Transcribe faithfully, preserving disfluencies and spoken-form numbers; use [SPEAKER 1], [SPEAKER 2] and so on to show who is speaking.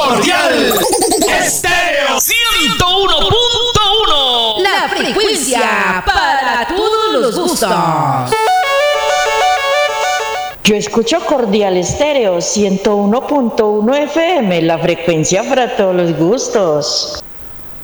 [SPEAKER 1] Cordial Estéreo ciento uno punto uno.
[SPEAKER 2] La frecuencia para todos los gustos.
[SPEAKER 3] Yo escucho Cordial Estéreo ciento uno punto uno F M, la frecuencia para todos los gustos.